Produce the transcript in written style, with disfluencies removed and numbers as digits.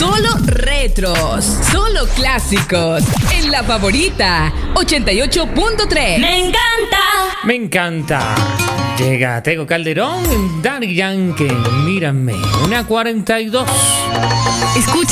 Solo retros, solo clásicos. En La Favorita 88.3. ¡Me encanta! Me encanta. Llega Tego Calderón, Daddy Yankee, mírame, 1:42. Escucha